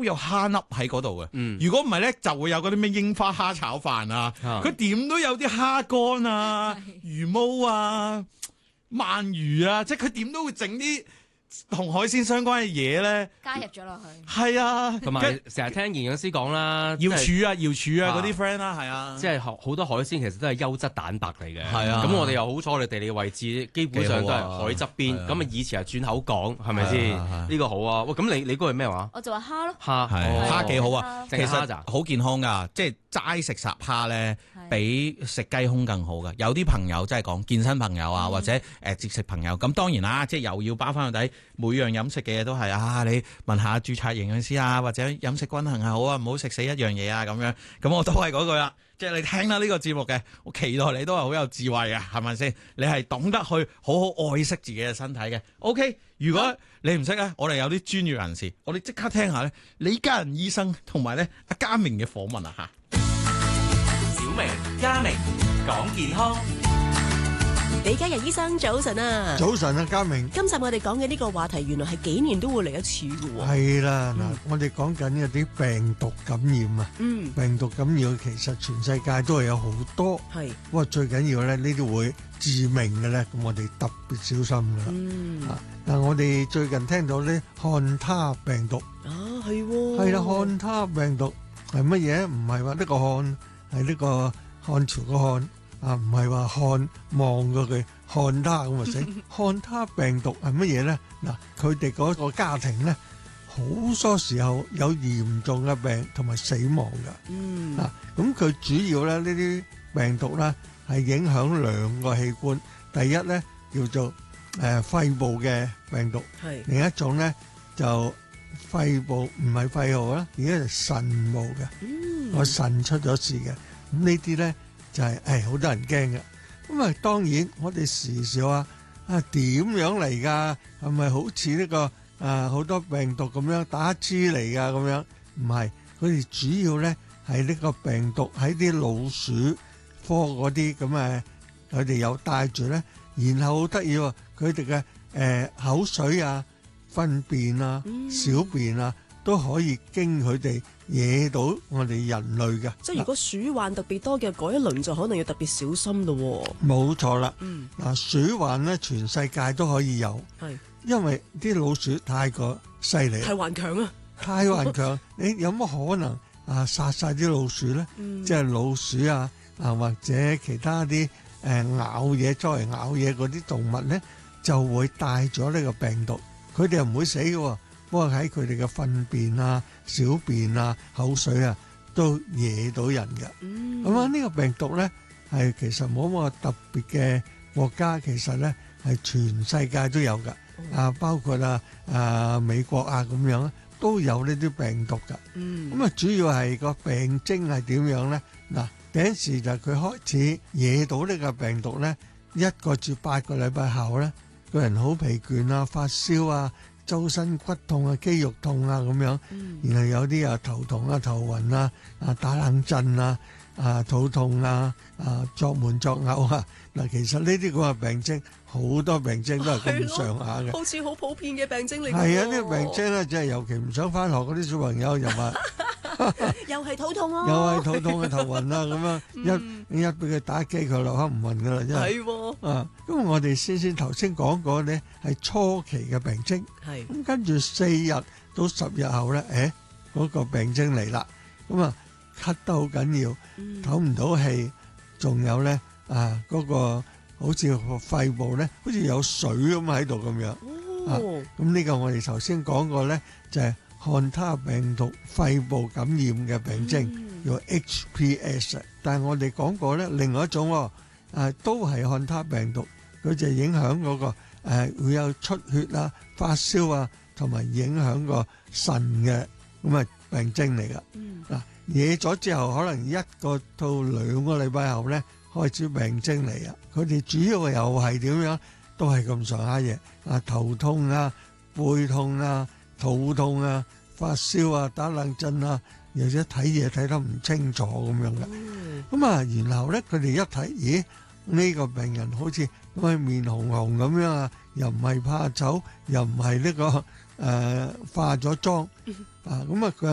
都有蝦粒喺嗰度嘅。如果唔係咧，就會有嗰啲咩櫻花蝦炒飯啊，佢點都有啲蝦乾啊、魚毛啊、鰻魚啊，即係佢點都會整啲同海鮮相關嘅嘢咧， 加入咗落去。 係啊， 同埋成日聽營養師講啦， 瑤柱啊嗰啲 friend 啦，係啊， 即係好多海鮮其實都係優質蛋白嚟嘅。 係啊， 咁我哋又好彩，我哋地理位置基本上都係海側邊，咁啊以前係轉口港，係咪先？呢個好啊！喂，咁你嗰個係咩話？ 我就話蝦咯， 蝦幾好啊，其實好健康㗎，即係齋食烚蝦咧，比食雞胸更好㗎。有啲朋友即係講健身朋友啊，或者節食朋友，咁當然啦，即係又要包翻個底。每樣飲食嘅嘢都係你問下註冊營養師啊，或者飲食均衡係好啊，唔好食死一樣嘢啊咁樣。咁我都係嗰句啦，即係你聽啦呢個節目嘅，我期待你都係好有智慧嘅，係咪先？你係懂得去好好愛惜自己嘅身體嘅。OK， 如果你唔識咧，我哋有啲專業人士，我哋即刻聽下咧李家仁醫生同埋咧阿嘉明嘅訪問啊嚇。 小明、嘉明講健康。 李家仁醫生早晨啊！ 早晨啊，嘉明。 今集我哋講嘅呢個話題，原來係幾年都會嚟一次嘅喎。 係啦，嗱，我哋講緊有啲病毒感染啊。病毒感染其實全世界都係有好多。係。不過最緊要咧，呢啲會致命嘅咧，咁我哋特別小心㗎。嗱，我哋最近聽到咧漢他病毒。 係喎。係啦，漢他病毒係乜嘢？唔係話呢個漢係呢個漢朝個漢。唔係話看望過佢看他咁啊死！看他病毒係乜嘢咧？嗱，佢哋嗰個家庭咧，好多時候有嚴重嘅病同埋死亡㗎。咁佢主要咧呢啲病毒咧係影響兩個器官，第一咧叫做肺部嘅病毒，另一種咧就肺部唔係肺部啦，而家係腎部嘅，個腎出咗事嘅。咁呢啲咧。就係好多人驚嘅，咁啊當然我哋時時話點樣嚟㗎？係咪好似呢個好多病毒咁樣打支嚟㗎咁樣？唔係，佢哋主要咧係呢個病毒喺啲老鼠科嗰啲咁佢哋有帶住咧，然後好得意喎，佢哋嘅口水啊、糞便啊、小便啊都可以經佢哋惹到我哋人類嘅。 即係如果鼠患特別多嘅嗰一輪就可能要特別小心咯。 冇錯啦。嗱，鼠患咧全世界都可以有，因為啲老鼠太過犀利， 太頑強啊！ 太頑強，你有乜可能殺晒啲老鼠咧？即係老鼠或者其他啲咬嘢作為咬嘢嗰啲動物咧，就會帶咗呢個病毒。佢哋又唔會死嘅。不過喺佢哋嘅糞便啊、小便啊、口水啊，都惹到人嘅。咁呢個病毒咧係其實冇乜特別嘅國家，其實咧係全世界都有㗎。包括美國咁樣都有呢啲病毒㗎。咁主要係個病徵係點樣咧？嗱，第一時就係佢開始惹到呢個病毒咧，1個至8個禮拜後咧，個人好疲倦啊、發燒啊。周身骨痛啊、肌肉痛啊咁樣，然後有啲頭痛啊、頭暈啊、打冷震啊、肚痛啊、作悶作嘔啊。嗱，其實呢啲咁嘅病徵，好多病徵都係咁上下嘅， 好似好普遍嘅病徵嚟。 係啊，呢個病徵咧，即係尤其唔想返學嗰啲小朋友又話。 又係肚痛咯， 又係肚痛啊、頭暈啊咁樣，一俾佢打機，佢立刻唔暈噶啦，真係。係喎。咁我哋先頭先講過咧，係初期嘅病徵。係。咁跟住4日到10日後咧，嗰個病徵嚟啦。咁咳得好緊要，唞唔到氣，仲有咧嗰個好似肺部咧，好似有水咁喺度咁樣。咁呢個我哋頭先講過咧，就係漢他病毒肺部感染嘅病徵，叫 HPS。但係我哋講過咧，另外一種都係漢他病毒，佢就影響嗰個會有出血啊、發燒啊，同埋影響個腎嘅咁病徵嚟㗎。嗱，惹咗之後，可能1個到2個禮拜後咧，開始病徵嚟啊。佢哋主要又係點樣？都係咁上下嘢，頭痛啊、背痛啊、肚痛啊、發燒啊、打冷震啊，又或者睇嘢睇得唔清楚咁樣嘅。咁然後咧佢哋一睇，咦？呢個病人好似面紅紅咁樣啊，又唔係怕醜，又唔係呢個化咗妝咁佢